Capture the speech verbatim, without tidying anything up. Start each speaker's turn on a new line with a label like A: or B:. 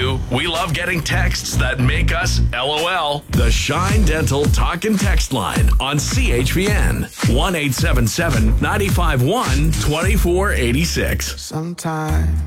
A: you. We love getting texts that make us LOL. The Shine Dental Talk and Text line on C H V N. one eight seven seven, nine five one, two four eight six.
B: Sometimes